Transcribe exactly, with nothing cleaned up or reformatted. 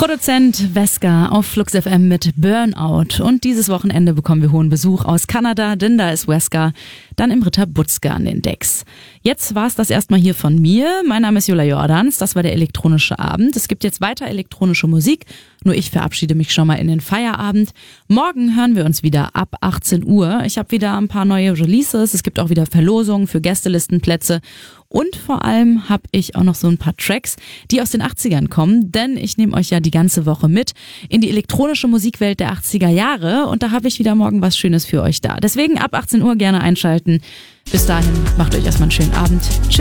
Produzent Wesker auf Flux F M mit Burnout. Und dieses Wochenende bekommen wir hohen Besuch aus Kanada, denn da ist Wesker dann im Ritter Butzke an den Decks. Jetzt war es das erstmal hier von mir. Mein Name ist Jula Jordans, das war der elektronische Abend. Es gibt jetzt weiter elektronische Musik, nur ich verabschiede mich schon mal in den Feierabend. Morgen hören wir uns wieder ab achtzehn Uhr. Ich habe wieder ein paar neue Releases, es gibt auch wieder Verlosungen für Gästelistenplätze. Und vor allem habe ich auch noch so ein paar Tracks, die aus den achtzigern kommen, denn ich nehme euch ja die ganze Woche mit in die elektronische Musikwelt der achtziger Jahre und da habe ich wieder morgen was Schönes für euch da. Deswegen ab achtzehn Uhr gerne einschalten. Bis dahin, macht euch erstmal einen schönen Abend. Tschüss.